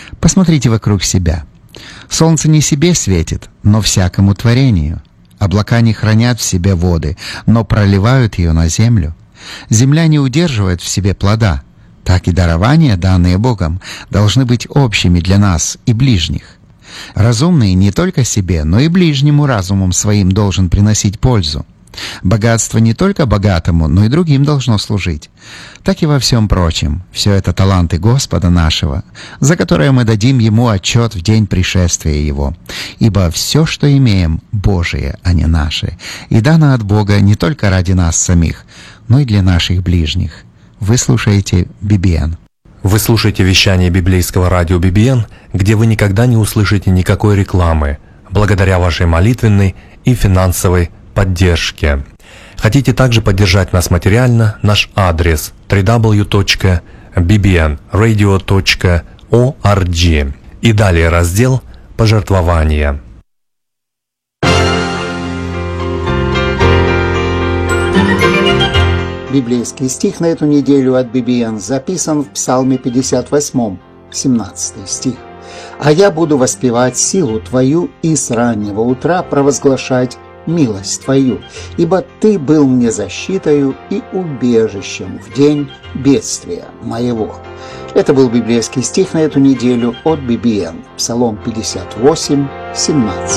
Посмотрите вокруг себя. Солнце не себе светит, но всякому творению. Облака не хранят в себе воды, но проливают ее на землю. Земля не удерживает в себе плода. Так и дарования, данные Богом, должны быть общими для нас и ближних. Разумный не только себе, но и ближнему разумом своим должен приносить пользу. Богатство не только богатому, но и другим должно служить. Так и во всем прочем. Все это таланты Господа нашего, за которые мы дадим Ему отчет в день пришествия Его. Ибо все, что имеем, Божие, а не наше, и дано от Бога не только ради нас самих, но и для наших ближних. Вы слушаете BBN. Вы слушаете вещание библейского радио BBN, где вы никогда не услышите никакой рекламы, благодаря вашей молитвенной и финансовой поддержке. Хотите также поддержать нас материально? Наш адрес www.bbnradio.org и далее раздел «Пожертвования». Библейский стих на эту неделю от BBN записан в Псалме 58, 17 стих. «А я буду воспевать силу Твою и с раннего утра провозглашать милость Твою, ибо Ты был мне защитою и убежищем в день бедствия моего». Это был библейский стих на эту неделю от BBN, Псалом 58, 17.